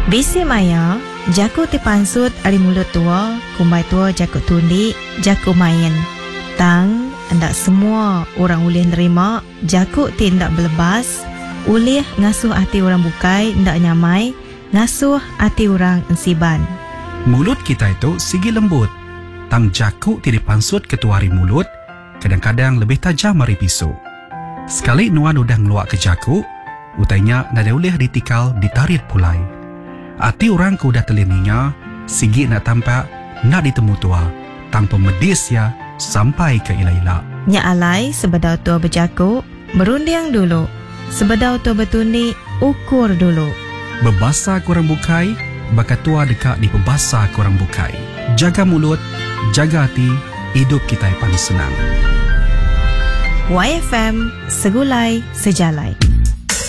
Bisi maya, jaku tipansut ari mulut tua, kumbai tua jaku tundi, jaku main. Tang, hendak semua orang boleh nerima, jaku tindak belebas, ulih ngasuh hati orang bukai, hendak nyamai, ngasuh hati orang ensiban. Mulut kita itu sigi lembut. Tang jaku tidipansut ketuari mulut, kadang-kadang lebih tajam dari pisau. Sekali nuan udah ngeluak ke jaku, utainya nada ulih ditikal ditarit pulai. Hati orang ku udah telininya, sigi nak tampak, nak ditemu tua, tanpa medis ya, sampai ke ila-ila. Nya alai sebedau tua berjaku, berunding dulu. Sebedau tua bertundi, ukur dulu. Bebasa kurang bukai, bakat tua dekat di pebasa kurang bukai. Jaga mulut, jaga hati, hidup kita yang paling senang. YFM, segulai sejalai.